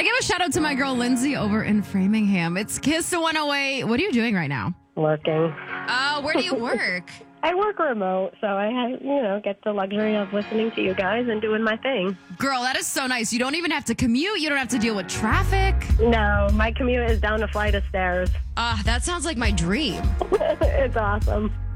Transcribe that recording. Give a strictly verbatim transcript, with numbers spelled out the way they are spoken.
I give a shout out to my girl Lindsay over in Framingham. It's Kiss one oh eight. What are you doing right now? Working. Uh, where do you work? I work remote, so I, have, you know, get the luxury of listening to you guys and doing my thing. Girl, that is so nice. You don't even have to commute. You don't have to deal with traffic. No, my commute is down a flight of stairs. Ah, uh, that sounds like my dream. It's awesome.